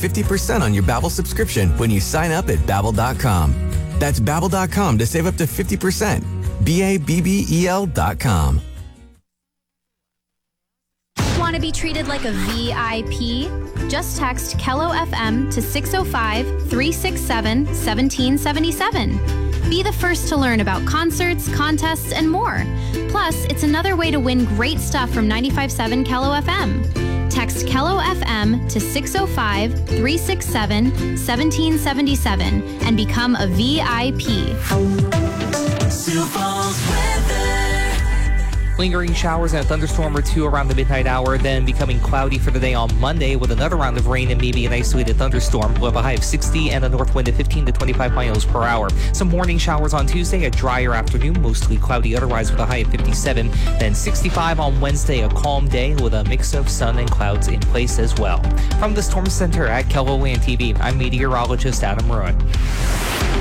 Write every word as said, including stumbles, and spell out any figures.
fifty percent on your Babbel subscription when you sign up at babbel dot com. That's babbel dot com to save up to fifty percent. B A B B E L dot com. Want to be treated like a V I P? Just text Kello F M to six oh five, three six seven, one seven seven seven. Be the first to learn about concerts, contests, and more. Plus, it's another way to win great stuff from ninety-five point seven Kello F M. Text Kello F M to six oh five, three six seven, one seven seven seven and become a V I P. Sioux Falls weather. Lingering showers and a thunderstorm or two around the midnight hour, then becoming cloudy for the day on Monday with another round of rain and maybe an isolated thunderstorm. We'll have a high of sixty and a north wind of fifteen to twenty-five miles per hour. Some morning showers on Tuesday, a drier afternoon, mostly cloudy otherwise with a high of fifty-seven. Then sixty-five on Wednesday, a calm day with a mix of sun and clouds in place as well. From the Storm Center at KELOLAND T V, I'm meteorologist Adam Rowan.